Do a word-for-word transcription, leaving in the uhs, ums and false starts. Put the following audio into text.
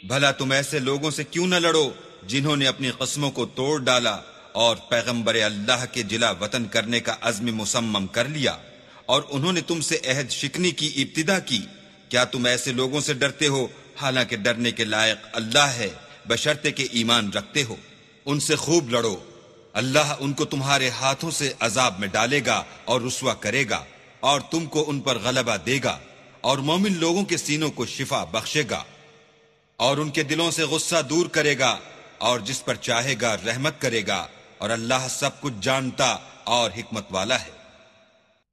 भला तुम ऐसे लोगों से क्यों न लड़ो जिन्होंने अपनी कस्मों को तोड़ डाला और पैगंबर अल्लाह के जिला वतन करने का अज़्म मुसम्मम कर लिया, और उन्होंने तुमसे अहद शिकनी की इब्तिदा की। क्या तुम ऐसे लोगों से डरते हो, हालांकि डरने के लायक अल्लाह है, बशर्ते के ईमान रखते हो। उनसे खूब लड़ो, अल्लाह उनको तुम्हारे हाथों से अजाब में डालेगा और रुस्वा करेगा, और तुमको उन पर गलबा देगा, और मोमिन लोगों के सीनों को शिफा बख्शेगा, और उनके दिलों से गुस्सा दूर करेगा, और जिस पर चाहेगा रहमत करेगा, और अल्लाह सब कुछ जानता और हिकमत वाला है।